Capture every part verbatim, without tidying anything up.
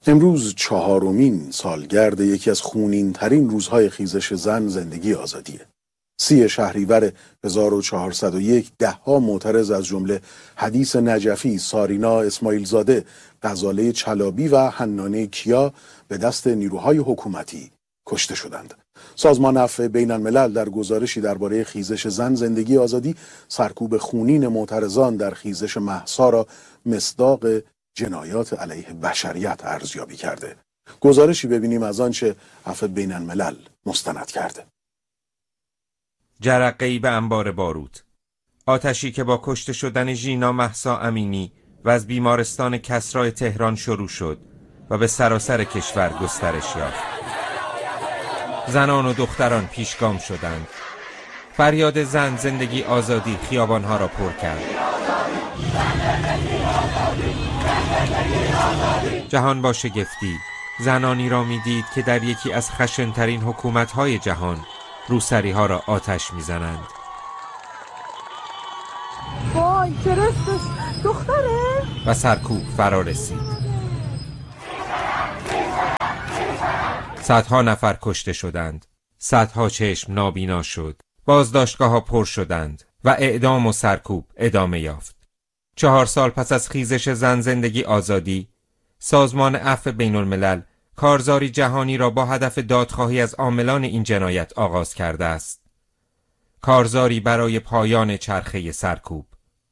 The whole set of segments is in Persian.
امروز چهارمین سالگرد یکی از خونین ترین روزهای خیزش زن زندگی آزادیه. سی شهریور هزار و چهارصد و یک دهها معترض از جمله حدیث نجفی، سارینا اسماعیل زاده، غزاله چلابی و حنانه کیا به دست نیروهای حکومتی کشته شدند. سازمان عفو بین الملل در گزارشی درباره خیزش زن زندگی آزادی سرکوب خونین معترضان در خیزش مهسا را مصداق جنایات علیه بشریت ارزیابی کرده. گزارشی ببینیم از آنچه عفو بین الملل مستند کرده. جرقه‌ای به انبار بارود. آتشی که با کشته شدن ژینا مهسا امینی و از بیمارستان کسری تهران شروع شد و به سراسر کشور گسترش یافت. زنان و دختران پیشگام شدند. فریاد زن زندگی آزادی خیابانها را پر کرد. جهان با شگفتی زنانی را می‌دید که در یکی از خشن‌ترین حکومت‌های جهان روسری‌ها را آتش می‌زنند. وای فرستش دختره و سرکوب فرا رسید. صدها نفر کشته شدند. صدها چشم نابینا شد. بازداشتگاه‌ها پر شدند و اعدام و سرکوب ادامه یافت. چهار سال پس از خیزش زن زندگی آزادی، سازمان عفو بین الملل کارزاری جهانی را با هدف دادخواهی از عاملان این جنایت آغاز کرده است. کارزاری برای پایان چرخه سرکوب.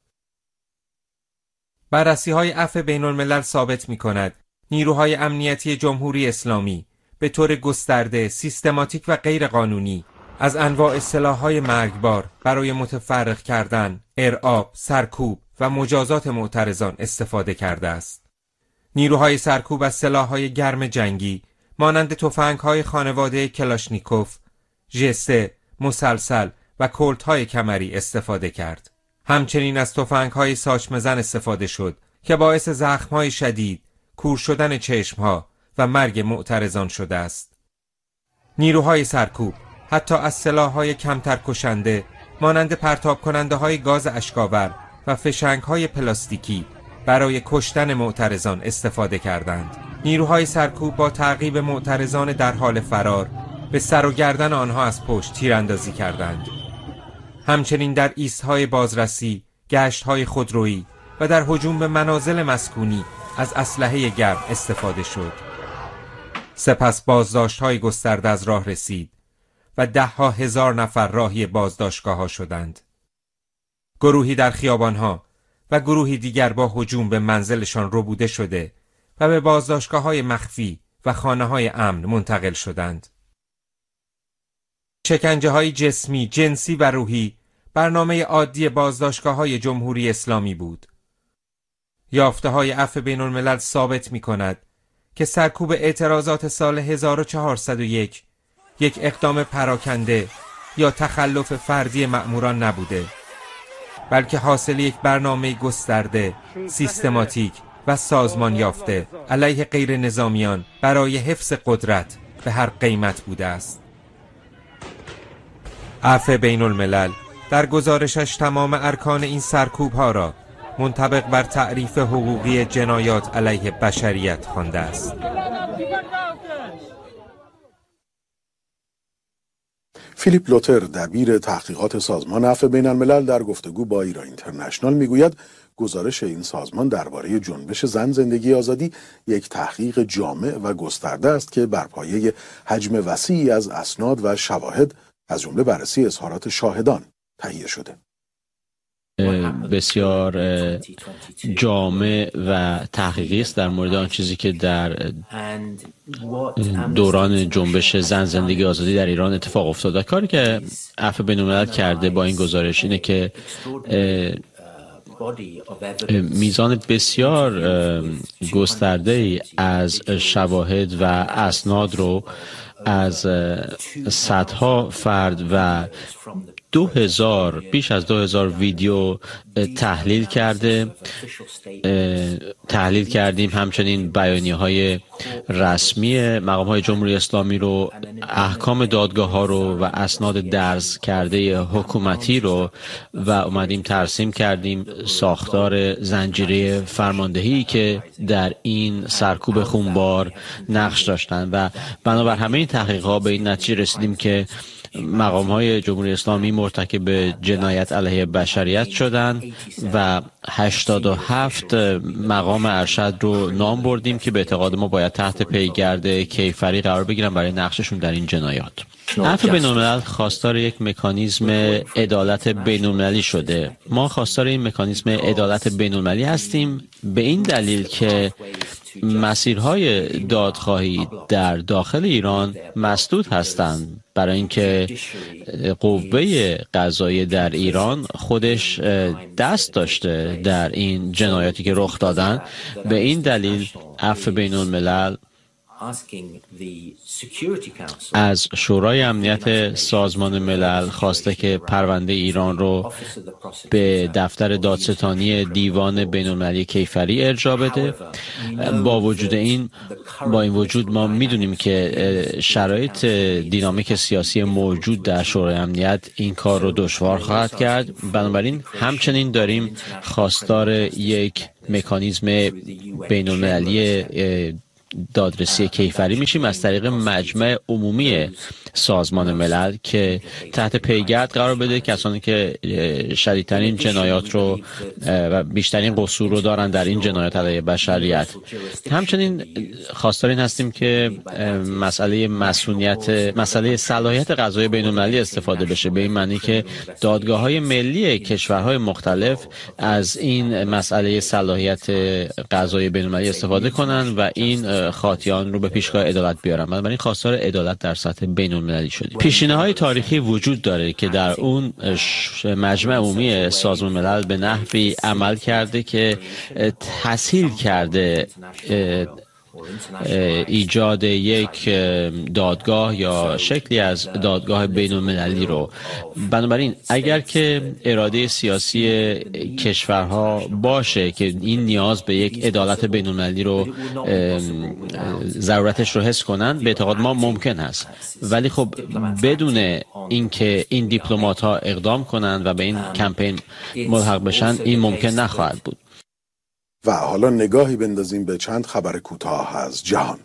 بررسی‌های عفو بین الملل ثابت می‌کند نیروهای امنیتی جمهوری اسلامی به طور گسترده، سیستماتیک و غیرقانونی از انواع سلاح‌های مرگبار برای متفرق کردن، ارعاب، سرکوب و مجازات معترضان استفاده کرده است. نیروهای سرکوب از سلاح‌های گرم جنگی مانند تفنگ‌های خانواده کلاشنیکوف، ژه سه، مسلسل و کلت‌های کمری استفاده کرد. همچنین از تفنگ‌های ساچمه‌زن استفاده شد که باعث زخم‌های شدید، کور شدن چشم‌ها و مرگ معترضان شده است. نیروهای سرکوب حتی از سلاح‌های کمتر کشنده مانند پرتاب کننده های گاز اشک‌آور و فشنگ های پلاستیکی برای کشتن معترضان استفاده کردند. نیروهای سرکوب با تعقیب معترضان در حال فرار به سر و گردن آنها از پشت تیراندازی کردند. همچنین در ایست‌های بازرسی، گشت‌های خودرویی و در هجوم به منازل مسکونی از اسلحه گرم استفاده شد. سپس بازداشت‌های گسترده از راه رسید و ده ها هزار نفر راهی بازداشتگاه‌ها شدند. گروهی در خیابان‌ها و گروهی دیگر با هجوم به منزلشان ربوده شده و به بازداشتگاه‌های مخفی و خانه‌های امن منتقل شدند. شکنجه‌های جسمی، جنسی و روحی برنامه عادی بازداشتگاه‌های جمهوری اسلامی بود. یافته‌های عفو بین الملل ثابت می‌کند که سرکوب اعتراضات سال هزار و چهارصد و یک یک اقدام پراکنده یا تخلف فردی مأموران نبوده، بلکه حاصل یک برنامه گسترده، سیستماتیک و سازمان یافته علیه غیر نظامیان برای حفظ قدرت به هر قیمت بوده است. عفو بین الملل در گزارشش تمام ارکان این سرکوب ها را منطبق بر تعریف حقوقی جنایات علیه بشریت خوانده است. فیلیپ لوتر دبیر تحقیقات سازمان عفو بین الملل در گفتگو با ایران اینترنشنال میگوید گزارش این سازمان درباره جنبش زن زندگی آزادی یک تحقیق جامع و گسترده است که بر پایه حجم وسیعی از اسناد و شواهد از جمله بررسی اظهارات شاهدان تهیه شده. بسیار جامع و تحقیقی است در مورد آن چیزی که در دوران جنبش زن زندگی آزادی در ایران اتفاق افتاد. کاری که عفو بین الملل کرده با این گزارش اینه که میزان بسیار گسترده‌ای از شواهد و اسناد رو از صدها فرد و دو هزار بیش از دو هزار ویدیو تحلیل کرده تحلیل کردیم. همچنین بیانیه های رسمی مقام های جمهوری اسلامی رو، احکام دادگاه ها رو و اسناد درز کرده حکومتی رو و اومدیم ترسیم کردیم ساختار زنجیره فرماندهی که در این سرکوب خونبار نقش داشتن و بنابر همه این تحقیقات به این نتیجه رسیدیم که مقام های جمهوری اسلامی مرتکب جنایت علیه بشریت شدند و هشتاد و هفت مقام ارشد رو نام بردیم که به اعتقاد ما باید تحت پیگرد کیفری قرار بگیرن برای نقششون در این جنایات. عفو بین‌الملل خواستار یک مکانیزم عدالت بین‌المللی شده. ما خواستار این مکانیزم عدالت بین‌المللی هستیم به این دلیل که مسیرهای دادخواهی در داخل ایران مسدود هستند، برای اینکه قوه قضاییه در ایران خودش دست داشته در این جنایاتی که رخ دادن. به این دلیل عفو بین‌الملل از شورای امنیت سازمان ملل خواسته که پرونده ایران رو به دفتر دادستانی دیوان بین‌المللی کیفری ارجاع بده. با وجود این با این وجود ما میدونیم که شرایط دینامیک سیاسی موجود در شورای امنیت این کار رو دشوار خواهد کرد. بنابراین همچنین داریم خواستار یک مکانیزم بین‌المللی دادرسی کیفری میشیم از طریق مجمع عمومی سازمان ملل که تحت پیگرد قرار بده کسانی که شدیدترین جنایات رو و بیشترین قصور رو دارن در این جنایات علیه بشریت. همچنین خواستار این هستیم که مسئله مسئولیت مسئله صلاحیت قضایی بین‌المللی استفاده بشه، به این معنی که دادگاه‌های ملی کشورهای مختلف از این مسئله صلاحیت قضایی بین‌المللی استفاده کنن و این خاطیان رو به پیشگاه عدالت بیارن. بنابراین خواستار عدالت در سطح بین‌المللی شدیم. پیشینه‌های تاریخی وجود داره که در اون مجمع عمومی سازمان ملل به نحوی عمل کرده که تسهیل کرده ایجاد یک دادگاه یا شکلی از دادگاه بین‌المللی رو. بنابراین اگر که اراده سیاسی کشورها باشه که این نیاز به یک عدالت بین‌المللی رو ضرورتش رو حس کنن، به اعتقاد ما ممکن هست، ولی خب بدون اینکه این دیپلمات ها اقدام کنن و به این کمپین ملحق بشن این ممکن نخواهد بود. و حالا نگاهی بندازیم به چند خبر کوتاه از جهان.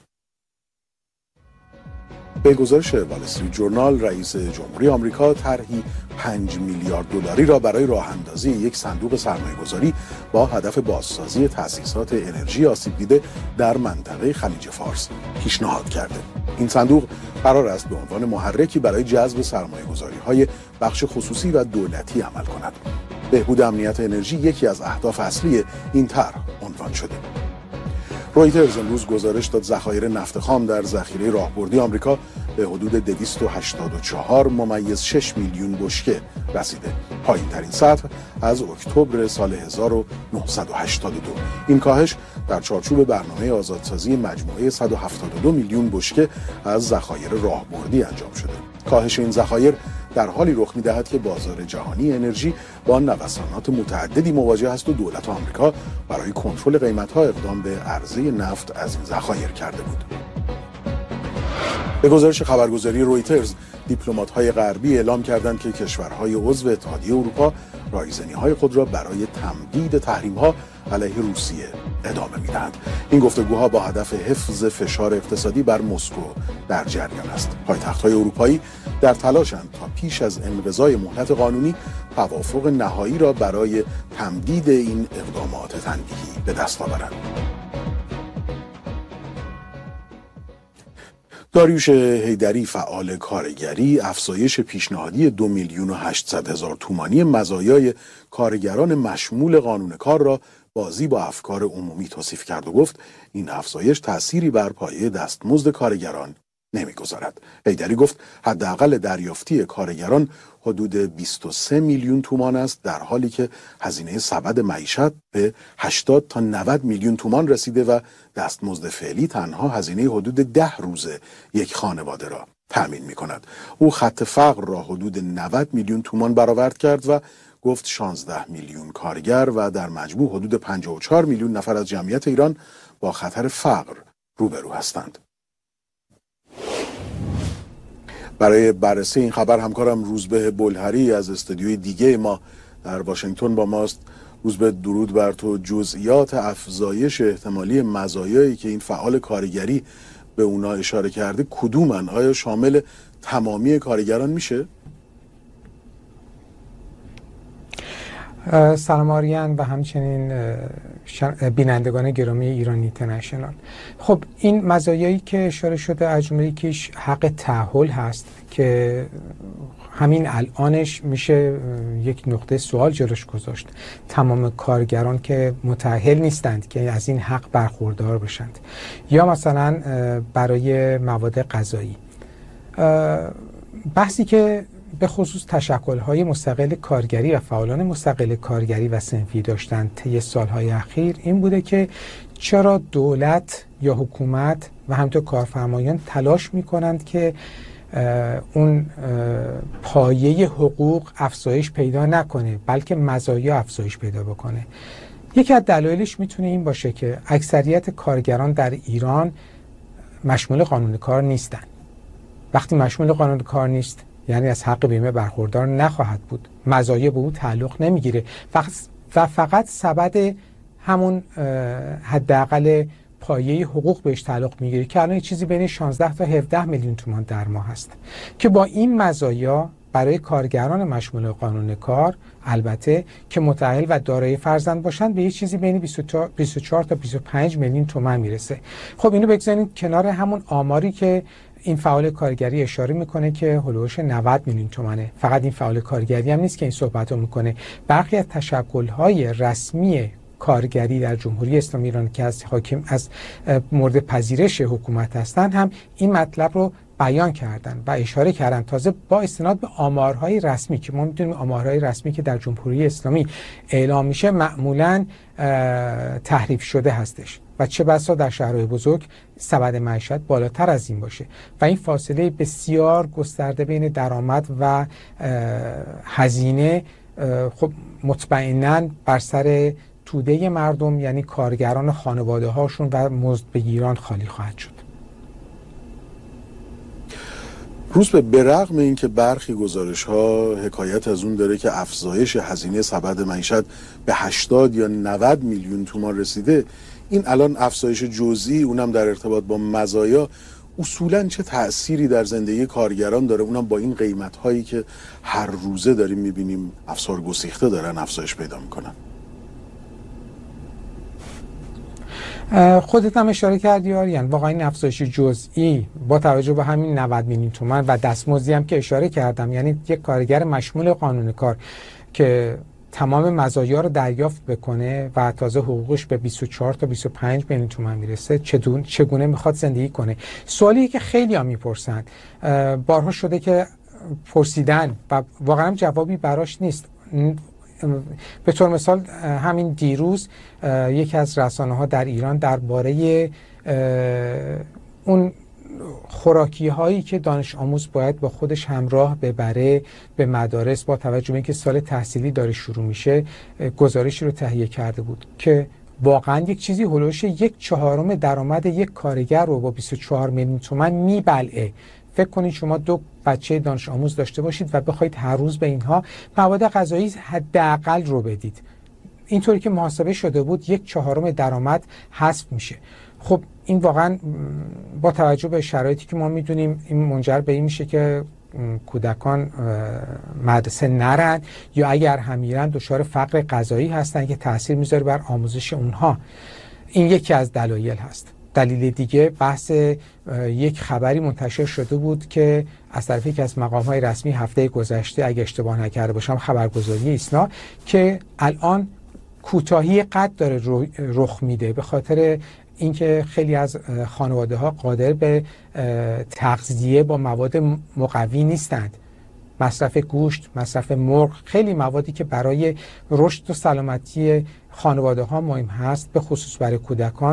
به گزارش وال استریت جورنال، رئیس جمهوری آمریکا طرحی پنج میلیارد دلاری را برای راه اندازی یک صندوق سرمایه‌گذاری با هدف بازسازی تأسیسات انرژی آسیب دیده در منطقه خلیج فارس پیشنهاد کرده. این صندوق قرار است به عنوان محرکی برای جذب سرمایه‌گذاری‌های بخش خصوصی و دولتی عمل کند. بهبود امنیت انرژی یکی از اهداف اصلی این طرح عنوان شده. رویترز امروز گزارش داد ذخایر نفت خام در ذخیره راهبردی آمریکا به حدود دویست و هشتاد و چهار ممیز شش میلیون بشکه رسیده، پایین ترین سطح از اکتبر سال هزار و نهصد و هشتاد و دو. این کاهش در چارچوب برنامه آزادسازی مجموعه صد و هفتاد و دو میلیون بشکه از ذخایر راهبردی انجام شده. کاهش این ذخایر در حالی رخ می‌دهد که بازار جهانی انرژی با نوسانات متعددی مواجه است و دولت آمریکا برای کنترل قیمت‌ها اقدام به عرضه نفت از این ذخایر کرده بود. به گزارش خبرگزاری رویترز، دیپلمات‌های غربی اعلام کردند که کشورهای عضو اتحادیه اروپا رایزنی‌های خود را برای تمدید تحریم‌ها علیه روسیه ادامه می‌دهند. این گفتگوها با هدف حفظ فشار اقتصادی بر مسکو در جریان است. پایتخت‌های اروپایی در تلاشند تا پیش از انقضای مهلت قانونی توافق نهایی را برای تمدید این اقدامات تنبیهی به دست آورند. داریوش حیدری، فعال کارگری، افزایش پیشنهادی دو میلیون و هشتصد هزار تومانی مزایای کارگران مشمول قانون کار را بازی با افکار عمومی توصیف کرد و گفت این افزایش تأثیری بر پایه دستمزد کارگران نمیگذارد. حیدری گفت حداقل دریافتی کارگران حدود بیست و سه میلیون تومان است، در حالی که هزینه سبد معیشت به هشتاد تا نود میلیون تومان رسیده و دستمزد فعلی تنها هزینه حدود ده روز یک خانواده را تأمین می کند. او خط فقر را حدود نود میلیون تومان برآورد کرد و گفت شانزده میلیون کارگر و در مجموع حدود پنجاه و چهار میلیون نفر از جمعیت ایران با خطر فقر روبرو هستند. برای بررسی این خبر همکارم روزبه بلهری از استودیوی دیگه ما در واشنگتن با ماست. روزبه، درود بر تو. جزئیات افزایش احتمالی مزایایی که این فعال کارگری به اونا اشاره کرده کدومن؟ آیا شامل تمامی کارگران میشه؟ سلام آریان و همچنین بینندگان گرامی ایران اینترنشنال. خب این مزایایی که اشاره شده از جمله یکیش حق تأهل هست که همین الانش میشه یک نقطه سوال جلوش گذاشت. تمام کارگران که متأهل نیستند که از این حق برخوردار بشند. یا مثلا برای مواد غذایی، بحثی که به خصوص تشکل‌های مستقل کارگری و فعالان مستقل کارگری و صنفی داشتند طی سال‌های اخیر این بوده که چرا دولت یا حکومت و همینطور کارفرمایان تلاش می‌کنند که اون پایه حقوق افزایش پیدا نکنه بلکه مزایا افزایش پیدا بکنه. یکی از دلایلش میتونه این باشه که اکثریت کارگران در ایران مشمول قانون کار نیستن. وقتی مشمول قانون کار نیست یعنی از حق بیمه برخوردار نخواهد بود، مزایا به او تعلق نمیگیره و فقط سبد همون حداقل پایه حقوق بهش تعلق میگیره که الان چیزی بین شانزده تا هفده میلیون تومان در ماه هست که با این مزایا برای کارگران مشمول قانون کار البته که متأهل و دارای فرزند باشند به یه چیزی بین بیست و چهار تا بیست و پنج میلیون تومان میرسه. خب اینو بگذارید کنار همون آماری که این فعال کارگری اشاره میکنه که هلوش نود میلیون تومانه. فقط این فعال کارگری هم نیست که این صحبت رو میکنه، برخی از تشکل‌های رسمی کارگری در جمهوری اسلامی ایران که از حاکم از مورد پذیرش حکومت هستند هم این مطلب رو بیان کردن و اشاره کردن، تازه با استناد به آمارهای رسمی که ما میدونیم آمارهای رسمی که در جمهوری اسلامی اعلام میشه معمولاً تحریف شده هستش و چه بسا در شهرهای بزرگ سبد معیشت بالاتر از این باشه و این فاصله بسیار گسترده بین درآمد و هزینه خب مطمئناً بر سر توده مردم یعنی کارگران و خانواده هاشون و مزدبگیران خالی خواهد شد. روز به برغم این که برخی گزارش ها حکایت از اون داره که افزایش هزینه سبد معیشت به هشتاد یا نود میلیون تومان رسیده، این الان افزایش جزئی اونم در ارتباط با مزایا اصولاً چه تأثیری در زندگی کارگران داره؟ اونم با این قیمت هایی که هر روزه داریم میبینیم افسار گسیخته دارن افزایش پیدا میکنن. خودت هم اشاره کردی آریان، واقعا این افزایش جزئی با توجه به همین نود میلیون تومان و دستمزدی هم که اشاره کردم، یعنی یک کارگر مشمول قانون کار که تمام مزایا رو دریافت بکنه و تازه حقوقش به بیست و چهار تا بیست و پنج میلیون تومان میرسه، چگونه میخواد زندگی کنه؟ سوالی که خیلی ها میپرسن، بارها شده که پرسیدن و واقعا جوابی براش نیست. به طور مثال همین دیروز یکی از رسانه ها در ایران درباره اون خوراکی هایی که دانش آموز باید با خودش همراه ببره به مدارس با توجه به اینکه سال تحصیلی داره شروع میشه گزارشی رو تهیه کرده بود که واقعا یک چیزی هلوش یک چهارم درآمد یک کارگر رو با بیست و چهار میلیون تومان میبلعه. فکر کنید شما دو بچه دانش آموز داشته باشید و بخواید هر روز به اینها مواد غذایی حداقل رو بدید، اینطوری که محاسبه شده بود یک چهارم درآمد حذف میشه. خب این واقعا با توجه به شرایطی که ما میدونیم این منجر به این میشه که کودکان مدرسه نرن یا اگر هم میرن دچار فقر غذایی هستن که تاثیر میذاره بر آموزش اونها. این یکی از دلایل هست. دلیل دیگه بحث یک خبری منتشر شده بود که از طرف یکی از مقام‌های رسمی هفته گذشته اگه اشتباه نکرده باشم خبرگزاری ایسنا که الان کوتاهی قد داره رخ میده به خاطر اینکه خیلی از خانواده‌ها قادر به تغذیه با مواد مقوی نیستند. مصرف گوشت، مصرف مرغ، خیلی موادی که برای رشد و سلامتی خانواده‌ها مهم هست به خصوص برای کودکان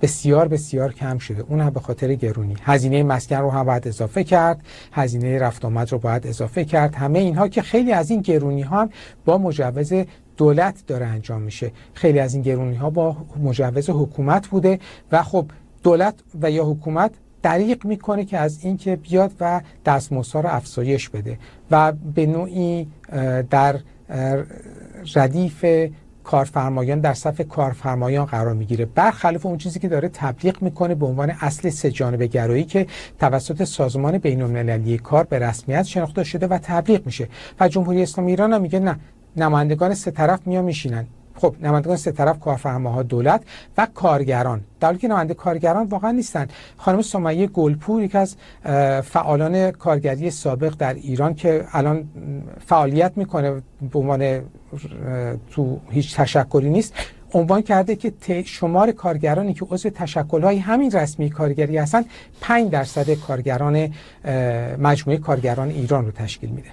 بسیار بسیار کم شده، اون هم به خاطر گرونی. هزینه مسکن رو هم باید اضافه کرد، هزینه رفت آمد رو باید اضافه کرد، همه اینها که خیلی از این گرونی ها هم با مجوز دولت داره انجام میشه، خیلی از این گرونی ها با مجوز حکومت بوده و خب دولت و یا حکومت دریغ میکنه که از این که بیاد و دستمزدها رو افزایش بده و به نوعی در ردیف کارفرمایان در صف کارفرمایان قرار میگیره، برخلاف اون چیزی که داره تبلیغ میکنه به عنوان اصل سه‌جانبه گرایی که توسط سازمان بین‌المللی کار به رسمیت شناخته شده و تبلیغ میشه. و جمهوری اسلامی ایران هم میگه نه، نمایندگان سه طرف میان میشینن. خب نمایندگان سه طرف کارفرماها، دولت و کارگران، در حالی که نماینده کارگران واقعا نیستن. خانم سمیه گلپور، یک از فعالان کارگری سابق در ایران که الان فعالیت میکنه به عنوان تو هیچ تشکلی نیست، عنوان کرده که شمار کارگرانی که عضو تشکل‌های همین رسمی کارگری هستن پنج درصد کارگران مجموعه کارگران ایران رو تشکیل میده.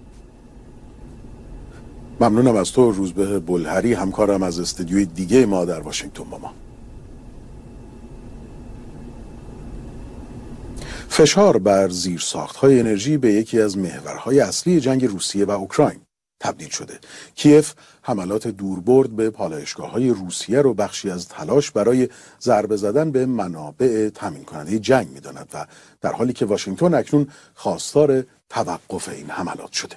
ممنونم از تو روزبه بلهری، همکارم از استودیوی دیگه ما در واشنگتن با ما. فشار بر زیرساخت‌های انرژی به یکی از محورهای اصلی جنگ روسیه و اوکراین تبدیل شده. کیف حملات دوربرد به پالایشگاه‌های روسیه رو بخشی از تلاش برای ضربه زدن به منابع تامین کننده جنگ می‌داند و در حالی که واشنگتن اکنون خواستار توقف این حملات شده.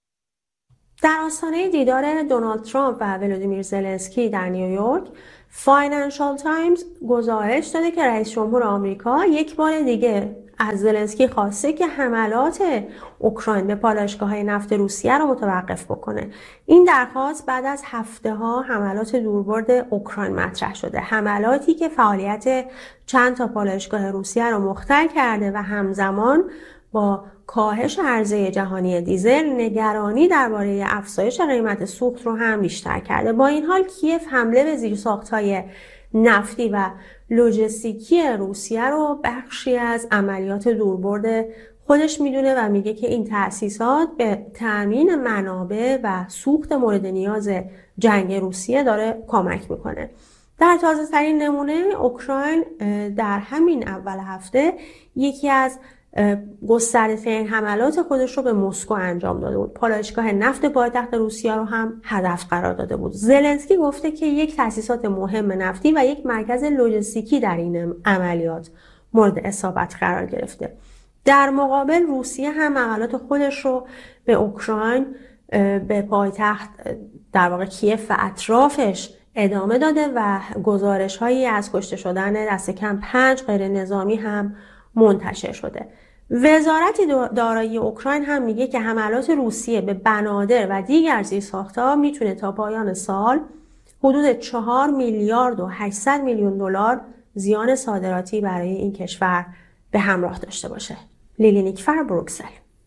در آستانه دیدار دونالد ترامپ و ولودیمیر زلنسکی در نیویورک، فاینانشال تایمز گزارش داده که رئیس جمهور آمریکا یک بار دیگه از زلنسکی خواسته که حملات اوکراین به پالایشگاه‌های نفت روسیه رو متوقف بکنه. این درخواست بعد از هفته‌ها حملات دوربرد اوکراین مطرح شده، حملاتی که فعالیت چند تا پالایشگاه روسیه رو مختل کرده و همزمان با کاهش عرضه جهانی دیزل نگرانی درباره افزایش قیمت سوخت رو هم بیشتر کرده. با این حال کیف حمله به زیرساخت‌های نفتی و لوجستیکی روسیه رو بخشی از عملیات دوربرد خودش میدونه و میگه که این تأسیسات به تأمین منابع و سوخت مورد نیاز جنگ روسیه داره کمک میکنه. در تازه ترین نمونه، اوکراین در همین اول هفته یکی از گسترده‌ترین حملات خودش رو به مسکو انجام داده بود. پالایشگاه نفت پایتخت روسیه رو هم هدف قرار داده بود. زلنسکی گفته که یک تأسیسات مهم نفتی و یک مرکز لوجستیکی در این عملیات مورد اصابت قرار گرفته. در مقابل روسیه هم حملات خودش رو به اوکراین، به پایتخت در واقع کیف و اطرافش ادامه داده و گزارش‌هایی از کشته شدن دست کم پنج غیر نظامی هم منتشر شده. وزارت دارایی اوکراین هم میگه که حملات روسیه به بنادر و دیگر زیرساخت‌ها میتونه تا پایان سال حدود چهار میلیارد و هشتصد میلیون دلار زیان صادراتی برای این کشور به همراه داشته باشه. لیلی نیکفر، بروکسل.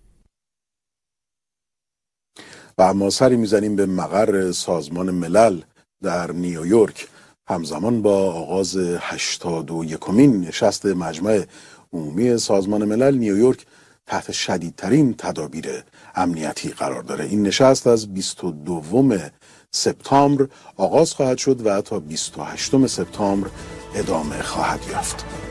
و اما سری میزنیم به مقر سازمان ملل در نیویورک همزمان با آغاز هشتاد و یکمین نشست مجمع عمومی سازمان ملل. نیویورک تحت شدیدترین تدابیر امنیتی قرار داره. این نشست از بیست و دوم سپتامبر آغاز خواهد شد و تا بیست و هشتم سپتامبر ادامه خواهد یافت.